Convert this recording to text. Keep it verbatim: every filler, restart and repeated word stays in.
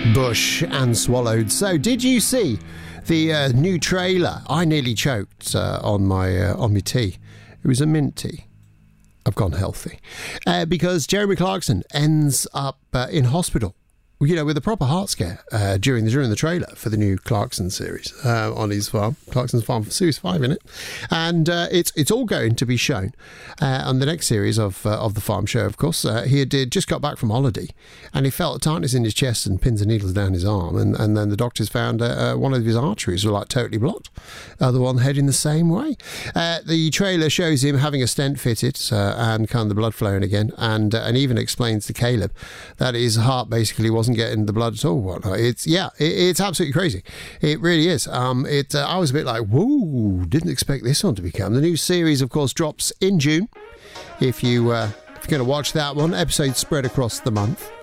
Bush and Swallowed. So, did you see the uh, new trailer? I nearly choked uh, on my uh, on my tea. It was a mint tea. I've gone healthy uh, because Jeremy Clarkson ends up uh, in hospital. You know, with a proper heart scare uh, during the during the trailer for the new Clarkson series uh, on his farm, Clarkson's Farm for Sue's Five in it, and uh, it's it's all going to be shown uh, on the next series of uh, of the Farm Show. Of course, uh, he had just got back from holiday, and he felt a tightness in his chest and pins and needles down his arm, and, and then the doctors found uh, uh, one of his arteries were like totally blocked, other one heading the same way. Uh, the trailer shows him having a stent fitted uh, and kind of the blood flowing again, and uh, and even explains to Caleb that his heart basically wasn't getting the blood at all. Whatnot. It's yeah, it, it's absolutely crazy. It really is. Um, it. Uh, I was a bit like, whoa, didn't expect this one to become. The new series, of course, drops in June. If you uh, if you're going to watch that one, episodes spread across the month.